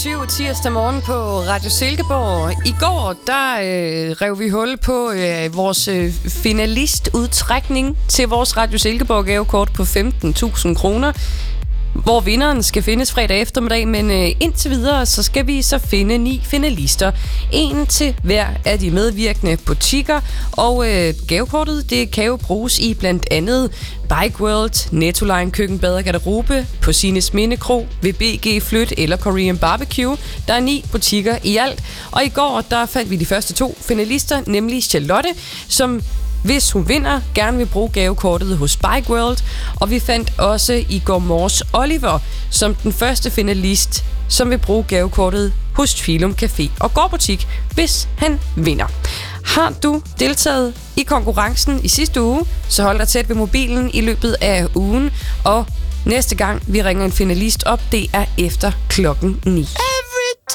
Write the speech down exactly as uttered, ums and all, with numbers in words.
syv tirsdag morgen på Radio Silkeborg. I går, der øh, rev vi hul på øh, vores øh, finalistudtrækning til vores Radio Silkeborg gavekort på femten tusind kroner, hvor vinderen skal findes fredag eftermiddag, men øh, indtil videre, så skal vi så finde ni finalister. En til hver af de medvirkende butikker, og øh, gavekortet, det kan jo bruges i blandt andet Bike World, Nettoline Køkken, Bad og Garderobe, på Sines Mindekro, ved B G Flyt eller Korean Barbecue. Der er ni butikker i alt, og i går, der fandt vi de første to finalister, nemlig Charlotte, som hvis hun vinder, gerne vil bruge gavekortet hos Bike World. Og vi fandt også i går morges Oliver som den første finalist, som vil bruge gavekortet hos Tvilum Café og Gårdbutik, hvis han vinder. Har du deltaget i konkurrencen i sidste uge, så hold dig tæt ved mobilen i løbet af ugen. Og næste gang vi ringer en finalist op, det er efter klokken ni.